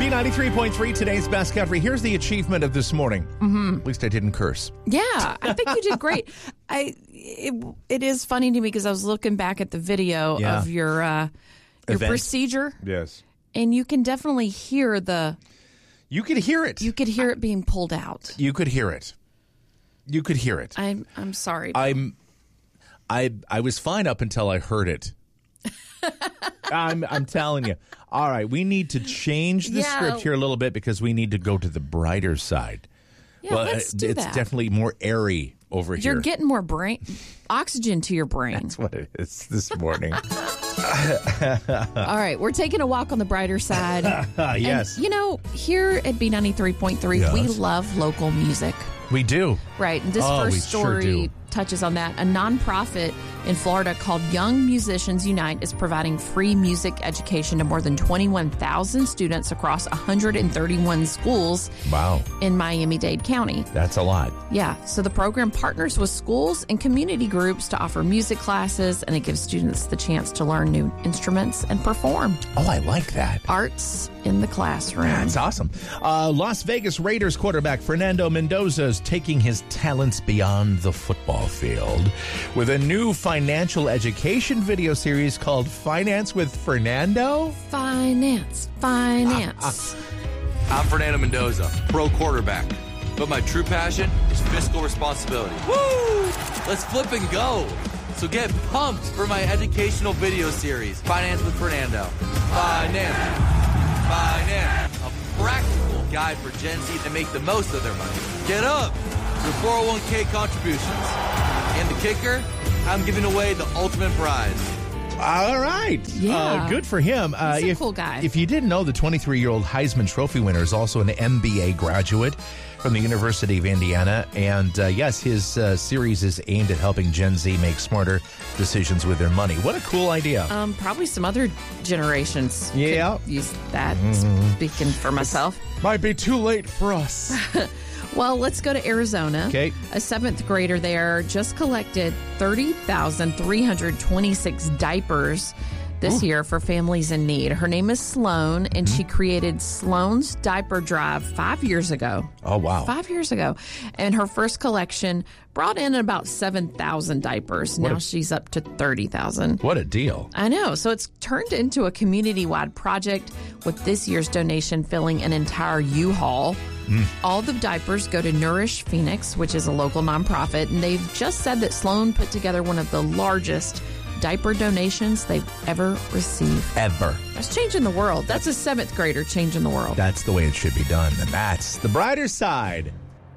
B93.3, today's best country. Here's the achievement of this morning. At least I didn't curse. Yeah, I think you did great. It is funny to me because I was looking back at the video of your procedure. Yes. And you can definitely hear the... You could hear it. You could hear it being pulled out. You could hear it. You could hear it. I'm sorry. I was fine up until I heard it. I'm telling you. All right, we need to change the script here a little bit because we need to go to the brighter side. Yeah, let's do it's that. definitely more airy over here. You're getting more oxygen to your brain. That's what it is this morning. All right, we're taking a walk on the brighter side. Yes. And, here at B93.3, we love local music. We do. Right. And this first story touches on that. A nonprofit in Florida called Young Musicians Unite is providing free music education to more than 21,000 students across 131 schools in Miami-Dade County. That's a lot. Yeah. So the program partners with schools and community groups to offer music classes, and it gives students the chance to learn new instruments and perform. Oh, I like that. Arts in the classroom. That's awesome. Las Vegas Raiders quarterback Fernando Mendoza is taking his talents beyond the football field with a new financial education video series called Finance with Fernando. Finance. I'm Fernando Mendoza, pro quarterback. But my true passion is fiscal responsibility. Woo! Let's flip and go. So get pumped for my educational video series, Finance with Fernando. Finance. A practical guide for Gen Z to make the most of their money. Get up. Your 401k contributions. And the kicker, I'm giving away the ultimate prize. All right. Yeah. Good for him. He's a cool guy. If you didn't know, the 23-year-old Heisman Trophy winner is also an MBA graduate from the University of Indiana. And yes, his series is aimed at helping Gen Z make smarter decisions with their money. What a cool idea. Probably some other generations could use that, speaking for myself. Might be too late for us. Well, let's go to Arizona. Okay. A seventh grader there just collected 30,326 diapers this year for families in need. Her name is Sloan, and she created Sloan's Diaper Drive 5 years ago. Oh, wow. 5 years ago. And her first collection brought in about 7,000 diapers. Now she's up to 30,000. What a deal. I know. So it's turned into a community-wide project with this year's donation filling an entire U-Haul. All the diapers go to Nourish Phoenix, which is a local nonprofit, and they've just said that Sloan put together one of the largest diaper donations they've ever received. Ever. That's changing the world. That's a seventh grader changing the world. That's the way it should be done. And that's the brighter side.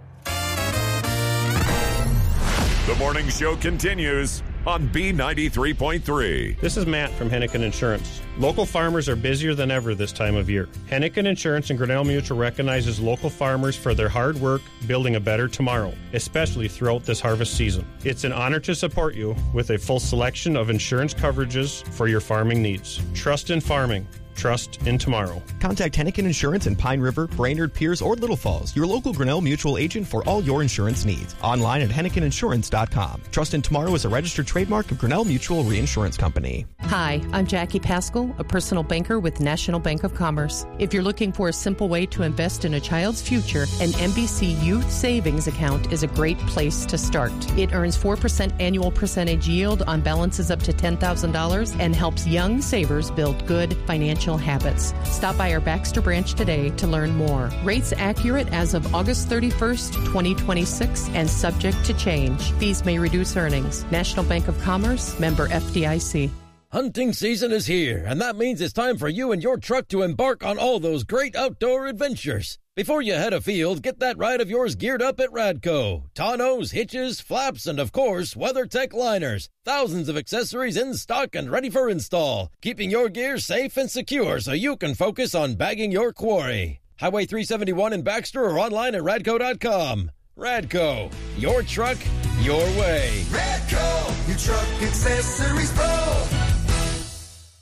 The morning show continues on B93.3. This is Matt from Henniken Insurance. Local farmers are busier than ever this time of year. Henniken Insurance and Grinnell Mutual recognizes local farmers for their hard work building a better tomorrow, especially throughout this harvest season. It's an honor to support you with a full selection of insurance coverages for your farming needs. Trust in farming. Trust in tomorrow. Contact Henniken Insurance in Pine River, Brainerd, Pierce, or Little Falls, your local Grinnell Mutual agent for all your insurance needs. Online at HennikenInsurance.com. Trust in Tomorrow is a registered trademark of Grinnell Mutual Reinsurance Company. Hi, I'm Jackie Pascal, a personal banker with National Bank of Commerce. If you're looking for a simple way to invest in a child's future, an NBC Youth Savings Account is a great place to start. It earns 4% annual percentage yield on balances up to $10,000 and helps young savers build good financial habits. Stop by our Baxter branch today to learn more. Rates accurate as of August 31st, 2026 and subject to change. Fees may reduce earnings. National Bank of Commerce, member FDIC. Hunting season is here, and that means it's time for you and your truck to embark on all those great outdoor adventures. Before you head afield, get that ride of yours geared up at Radco. Tonneaus, hitches, flaps, and of course, WeatherTech liners. Thousands of accessories in stock and ready for install, keeping your gear safe and secure so you can focus on bagging your quarry. Highway 371 in Baxter or online at radco.com. Radco, your truck, your way. Radco, your truck accessories pro.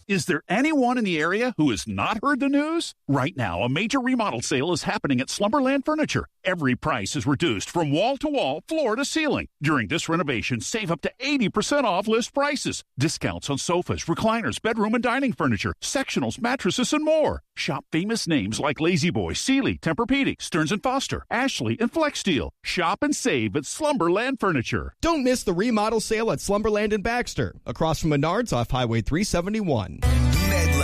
Is there anyone in the area who has not heard the news? Right now, a major remodel sale is happening at Slumberland Furniture. Every price is reduced from wall to wall, floor to ceiling. During this renovation, save up to 80% off list prices. Discounts on sofas, recliners, bedroom and dining furniture, sectionals, mattresses, and more. Shop famous names like Lazy Boy, Sealy, Tempur-Pedic, Stearns & Foster, Ashley, and FlexSteel. Shop and save at Slumberland Furniture. Don't miss the remodel sale at Slumberland in Baxter, across from Menards off Highway 371.